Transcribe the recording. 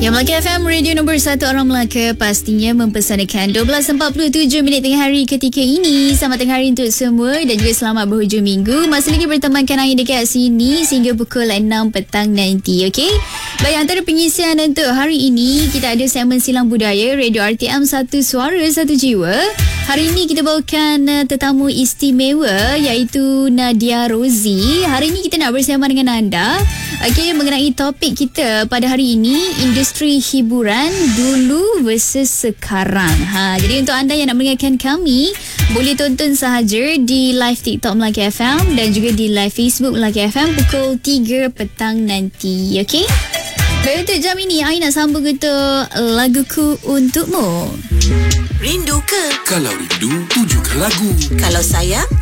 Ya, Melaka FM, radio nombor 1 orang Melaka, pastinya mempersanakan 12.47 minit tengah hari ketika ini. Selamat tengah hari untuk semua dan juga selamat berhujung minggu. Masih lagi bertemankan anda dekat sini sehingga pukul 6 petang nanti, okey? Baik, antara pengisian untuk hari ini, kita ada segmen Silang Budaya, Radio RTM Satu Suara Satu Jiwa. Hari ini kita bawakan tetamu istimewa iaitu Nadia Rozi. Hari ini kita nak bersama dengan anda, okey, mengenai topik kita pada hari ini, industri hiburan dulu versus sekarang. Jadi untuk anda yang nak mendengarkan kami, boleh tonton sahaja di live TikTok Melaka FM dan juga di live Facebook Melaka FM pukul 3 petang nanti, okey? Baik, untuk jam ini, I nak sambung untuk Laguku Untukmu. Rindu ke? Kalau rindu, tujukan lagu. Kalau sayang,